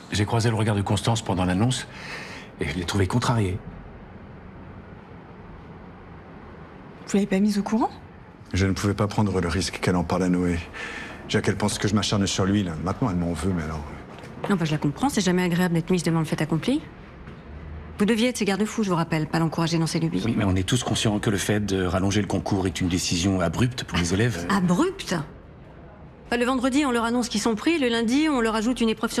J'ai croisé le regard de Constance pendant l'annonce et je l'ai trouvée contrariée. Vous l'avez pas mise au courant? Je ne pouvais pas prendre le risque qu'elle en parle à Noé. Jacques, elle pense que je m'acharne sur lui, là. Maintenant, elle m'en veut, mais alors... Non, bah je la comprends, c'est jamais agréable d'être mise devant le fait accompli. Vous deviez être ses garde-fous, je vous rappelle, pas l'encourager dans ses lubies. Oui, mais on est tous conscients que le fait de rallonger le concours est une décision abrupte pour les élèves. Abrupte. Le vendredi, on leur annonce qu'ils sont pris, le lundi, on leur ajoute une épreuve